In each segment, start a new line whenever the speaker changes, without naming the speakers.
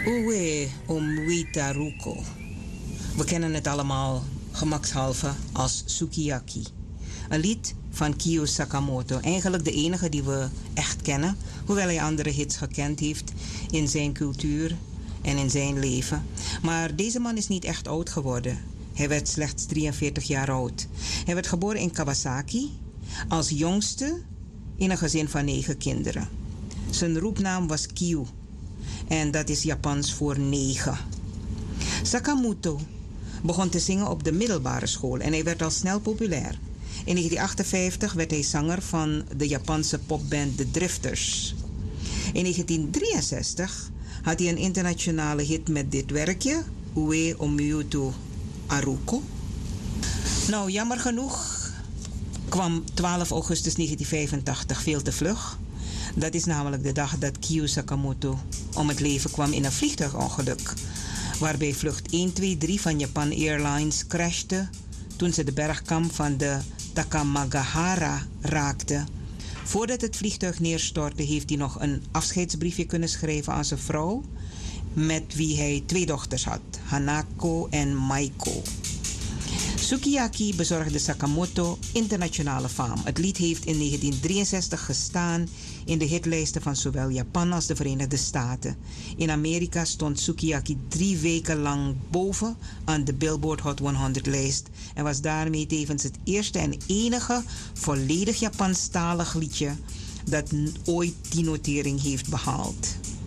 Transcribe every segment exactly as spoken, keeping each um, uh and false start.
Uwe Omwitaruko. We kennen het allemaal gemakshalve als Sukiyaki. Een lied van Kiyo Sakamoto. Eigenlijk de enige die we echt kennen. Hoewel hij andere hits gekend heeft in zijn cultuur en in zijn leven. Maar deze man is niet echt oud geworden. Hij werd slechts drieënveertig jaar oud. Hij werd geboren in Kawasaki als jongste in een gezin van negen kinderen. Zijn roepnaam was Kiyo. En dat is Japans voor negen. Sakamoto begon te zingen op de middelbare school en hij werd al snel populair. In negentien achtenvijftig werd hij zanger van de Japanse popband The Drifters. In negentien drieënzestig had hij een internationale hit met dit werkje, Ue Omyuto Aruko. Nou, jammer genoeg kwam twaalf augustus negentien vijfentachtig veel te vlug. Dat is namelijk de dag dat Kiyo Sakamoto om het leven kwam in een vliegtuigongeluk, waarbij vlucht een twee drie van Japan Airlines crashte toen ze de bergkam van de Takamagahara raakte. Voordat het vliegtuig neerstortte heeft hij nog een afscheidsbriefje kunnen schrijven aan zijn vrouw, met wie hij twee dochters had, Hanako en Maiko. Sukiyaki bezorgde Sakamoto internationale faam. Het lied heeft in negentien drieënzestig gestaan in de hitlijsten van zowel Japan als de Verenigde Staten. In Amerika stond Sukiyaki drie weken lang boven aan de Billboard Hot honderd-lijst en was daarmee tevens het eerste en enige volledig Japanstalig liedje dat ooit die notering heeft behaald.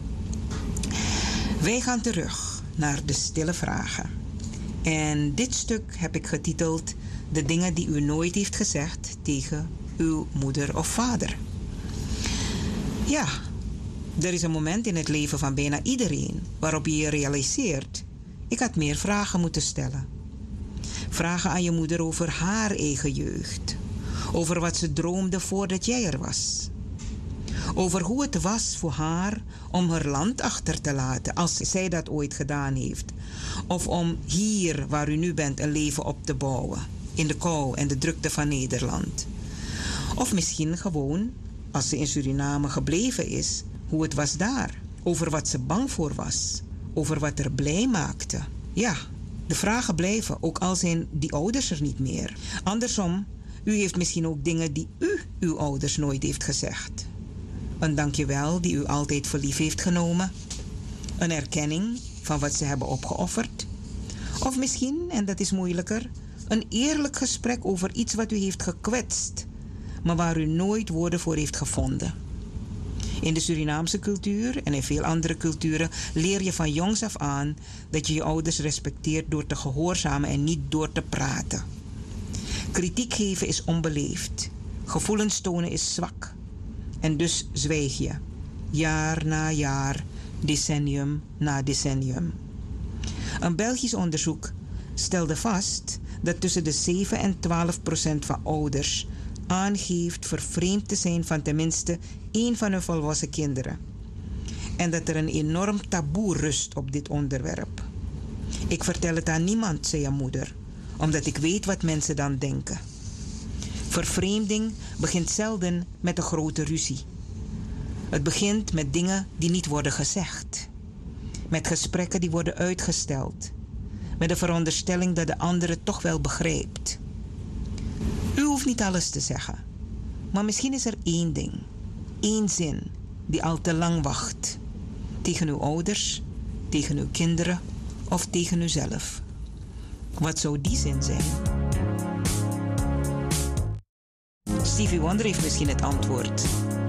Wij gaan terug naar de stille vragen. En dit stuk heb ik getiteld De dingen die u nooit heeft gezegd tegen uw moeder of vader. Ja, er is een moment in het leven van bijna iedereen waarop je je realiseert: ik had meer vragen moeten stellen. Vragen aan je moeder over haar eigen jeugd. Over wat ze droomde voordat jij er was. Over hoe het was voor haar om haar land achter te laten als zij dat ooit gedaan heeft. Of om hier waar u nu bent een leven op te bouwen. In de kou en de drukte van Nederland. Of misschien gewoon, als ze in Suriname gebleven is, hoe het was daar. Over wat ze bang voor was. Over wat er blij maakte. Ja, de vragen blijven, ook al zijn die ouders er niet meer. Andersom, u heeft misschien ook dingen die u uw ouders nooit heeft gezegd. Een dankjewel die u altijd voor lief heeft genomen. Een erkenning van wat ze hebben opgeofferd. Of misschien, en dat is moeilijker, een eerlijk gesprek over iets wat u heeft gekwetst, maar waar u nooit woorden voor heeft gevonden. In de Surinaamse cultuur en in veel andere culturen leer je van jongs af aan dat je je ouders respecteert door te gehoorzamen en niet door te praten. Kritiek geven is onbeleefd. Gevoelens tonen is zwak. En dus zwijg je, jaar na jaar, decennium na decennium. Een Belgisch onderzoek stelde vast dat tussen de zeven en twaalf procent van ouders aangeeft vervreemd te zijn van tenminste één van hun volwassen kinderen. En dat er een enorm taboe rust op dit onderwerp. Ik vertel het aan niemand, zei een moeder, omdat ik weet wat mensen dan denken. Vervreemding begint zelden met een grote ruzie. Het begint met dingen die niet worden gezegd. Met gesprekken die worden uitgesteld. Met de veronderstelling dat de ander het toch wel begrijpt. U hoeft niet alles te zeggen. Maar misschien is er één ding. Één zin die al te lang wacht. Tegen uw ouders, tegen uw kinderen of tegen uzelf. Wat zou die zin zijn? Stevie Wonder heeft misschien het antwoord.